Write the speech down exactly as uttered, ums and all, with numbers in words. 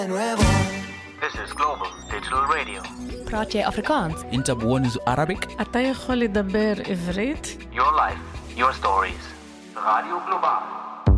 de nuevo. This is Global Digital Radio. براتي أفريكانس. أنت بونز Arabic. אתה יכול לדבר עברית? Your life, your stories. Radio Global.